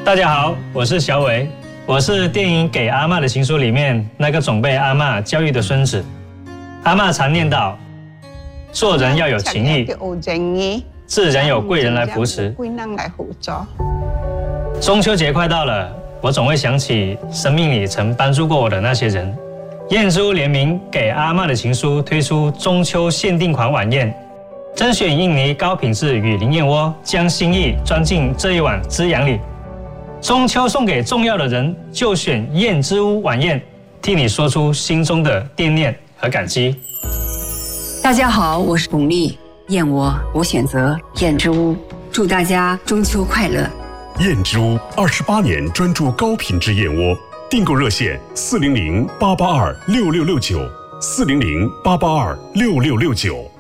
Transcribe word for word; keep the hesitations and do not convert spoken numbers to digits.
大家好，我是小伟，我是电影《给阿嬷的情书》里面那个总被阿嬷教育的孙子。阿嬷常念叨，做人要有情义，自然有贵人来扶持。中秋节快到了，我总会想起生命里曾帮助过我的那些人。燕之屋联名《给阿嬷的情书》推出中秋限定款晚宴，甄选印尼高品质雨林燕窝，将心意装进这一碗滋养里。中秋送给重要的人，就选燕之屋晚宴，替你说出心中的惦念和感激。 大家好，我是巩俐，燕窝我选择燕之屋，祝大家中秋快乐。 燕之屋二十八年专注高品质燕窝，订购热线四零零八八二六六六九，四零零八八二六六六九。